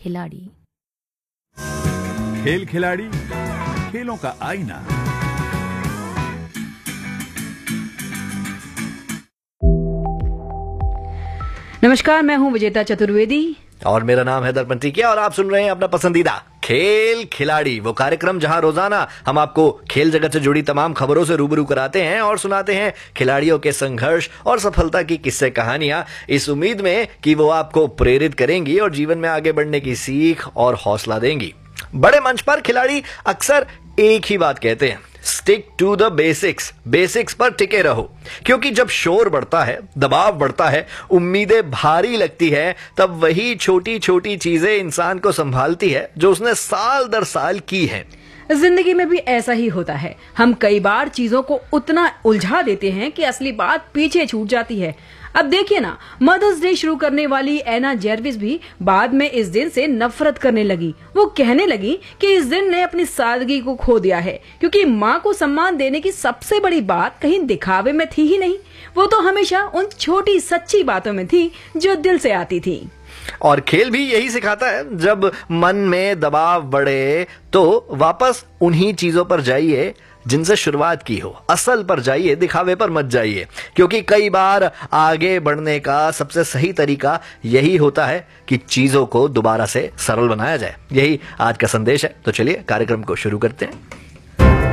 खिलाड़ी। खेल खिलाड़ी, खेलों का आईना। नमस्कार, मैं हूं विजेता चतुर्वेदी और मेरा नाम है दर्पण किया और आप सुन रहे हैं अपना पसंदीदा खेल खिलाड़ी, वो कार्यक्रम जहां रोजाना हम आपको खेल जगत से जुड़ी तमाम खबरों से रूबरू कराते हैं और सुनाते हैं खिलाड़ियों के संघर्ष और सफलता की किस्से कहानियां, इस उम्मीद में कि वो आपको प्रेरित करेंगी और जीवन में आगे बढ़ने की सीख और हौसला देंगी। बड़े मंच पर खिलाड़ी अक्सर एक ही बात कहते हैं, stick to the basics, basics पर टिके रहो, क्योंकि जब शोर बढ़ता है, दबाव बढ़ता है, उम्मीदें भारी लगती है, तब वही छोटी छोटी चीजें इंसान को संभालती है जो उसने साल दर साल की है। जिंदगी में भी ऐसा ही होता है। हम कई बार चीजों को उतना उलझा देते हैं कि असली बात पीछे छूट जाती है। अब देखिए ना, मदर्स डे शुरू करने वाली एना जर्विस भी बाद में इस दिन से नफरत करने लगी। वो कहने लगी कि इस दिन ने अपनी सादगी को खो दिया है, क्योंकि माँ को सम्मान देने की सबसे बड़ी बात कहीं दिखावे में थी ही नहीं, वो तो हमेशा उन छोटी सच्ची बातों में थी जो दिल से आती थी। और खेल भी यही सिखाता है, जब मन में दबाव बढ़े तो वापस उन्हीं चीजों पर जाइए जिनसे शुरुआत की हो, असल पर जाइए, दिखावे पर मत जाइए, क्योंकि कई बार आगे बढ़ने का सबसे सही तरीका यही होता है कि चीजों को दोबारा से सरल बनाया जाए। यही आज का संदेश है। तो चलिए कार्यक्रम को शुरू करते हैं।